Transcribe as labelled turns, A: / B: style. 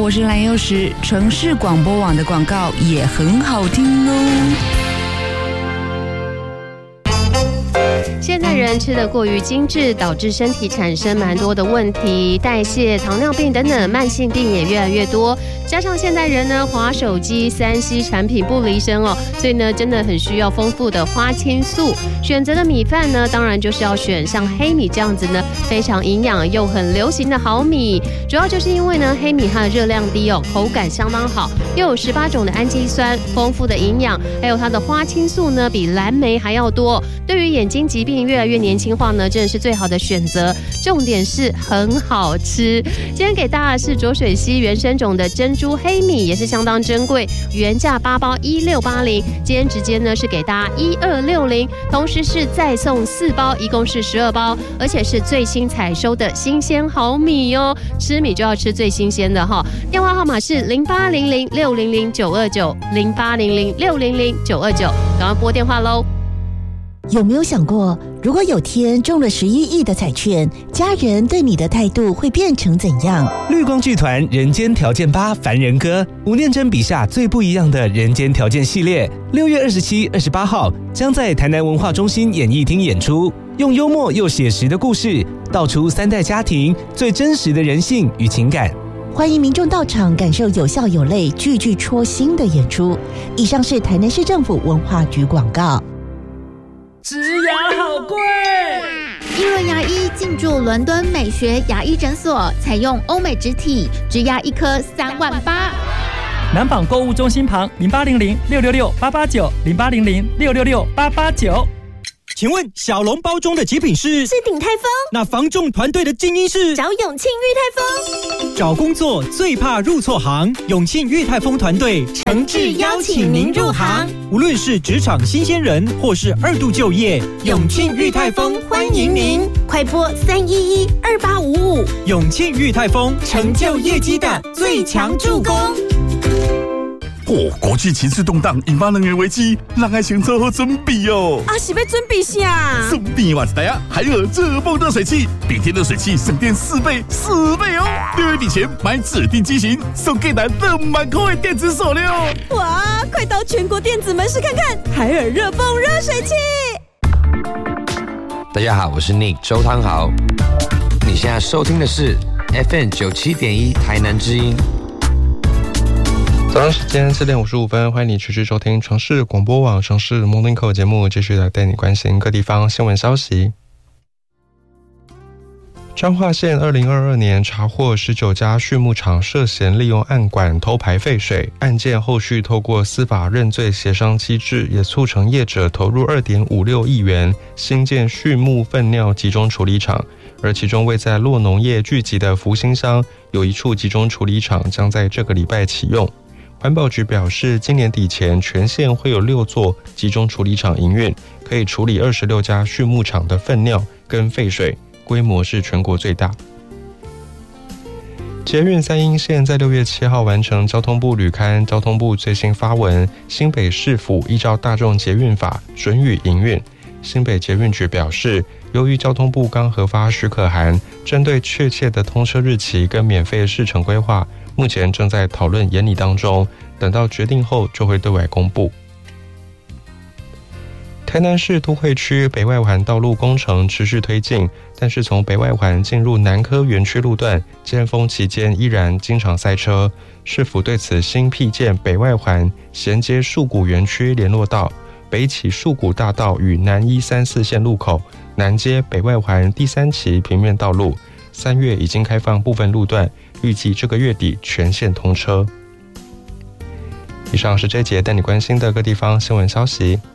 A: 我是蓝幼时。城市广播网的广告也很好听哦。
B: 现代人吃得过于精致，导致身体产生蛮多的问题，代谢、糖尿病等等慢性病也越来越多。加上现代人呢，滑手机、3C 产品不离身哦，所以呢，真的很需要丰富的花青素。选择的米饭呢，当然就是要选像黑米这样子呢，非常营养又很流行的好米。主要就是因为呢，黑米它的热量低哦，口感相当好，又有18种的氨基酸，丰富的营养，还有它的花青素呢，比蓝莓还要多。对于眼睛疾病越来越年轻化呢，真的是最好的选择。重点是很好吃。今天给大家的是浊水溪原生种的珍珠黑米，也是相当珍贵，原价8包1680，今天直接呢是给大家1260，同时是再送4包，一共是12包，而且是最新采收的新鲜好米哦。吃米就要吃最新鲜的哈。电话号码是0800600929，0800600929，赶快拨电话喽。
C: 有没有想过，如果有天中了11亿的彩券，家人对你的态度会变成怎样？
D: 绿光剧团人间条件8凡人歌，吴念真笔下最不一样的人间条件系列，6月27、28号将在台南文化中心演艺厅演出，用幽默又写实的故事，道出3代家庭最真实的人性与情感。
C: 欢迎民众到场感受有笑有泪、句句戳心的演出。以上是台南市政府文化局广告。
E: 植牙好贵！
F: 一轮牙医进驻伦敦美学牙医诊所，采用欧美植体，植牙一颗3万8。
E: 南纺购物中心旁0800666889，0800666889。请问小笼包中的极品是
F: 鼎泰丰。
E: 那房仲团队的精英是
F: 找永庆裕泰丰。
E: 找工作最怕入错行，永庆裕泰丰团队
F: 诚挚邀请您入行。
E: 无论是职场新鲜人或是2度就业，永庆裕泰丰欢迎您。
F: 快拨3112855。
E: 永庆裕泰丰，成就业绩的最强助攻。
G: 国际情势动荡，引发能源危机，让爱情做好准备哦。
H: 是要准备啥？
G: 准备哇塞呀！海尔热泵热水器，每天热水器省电4倍哦！6月底前买指定机型，送给咱2万块的电子手链。
H: 哇！快到全国电子门市看看海尔热泵热水器。
I: 大家好，我是 Nick 周汤豪。你现在收听的是 FM 97.1台南之音。
J: 早上时间4点55分，欢迎你持续收听城市广播网城市 Morning Call 节目，继续来带你关心各地方新闻消息。彰化县2022年查获19家畜牧场涉嫌利用暗管偷排废水，案件后续透过司法认罪协商机制，也促成业者投入2.56亿元新建畜牧粪尿集中处理厂，而其中位在洛农业聚集的福兴乡有一处集中处理厂将在这个礼拜启用。环保局表示，今年底前全县会有6座集中处理厂营运，可以处理26家畜牧场的粪尿跟废水，规模是全国最大。捷运三鶯线在6月7号完成交通部履勘，交通部最新发文，新北市府依照大众捷运法准予营运。新北捷运局表示，由于交通部刚核发许可函，针对确切的通车日期跟免费试乘规划，目前正在讨论研拟当中，等到决定后就会对外公布。台南市都会区北外环道路工程持续推进，但是从北外环进入南科园区路段，尖峰期间依然经常塞车。市府对此新辟建北外环衔接树谷园区联络道，北起树谷大道与南1、3、4线路口，南接北外环第3期平面道路。3月已经开放部分路段，预计这个月底全线通车。以上是这一节带你关心的各地方新闻消息。